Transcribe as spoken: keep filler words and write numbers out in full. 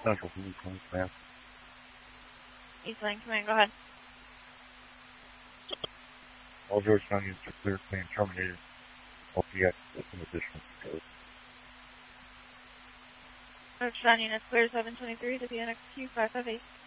Central Police Command. East Lane Command, go ahead. All Georgetown units are clear, clean, terminated. L P X with some additional security. Georgetown units clear seven twenty-three to the N X Q five five eight.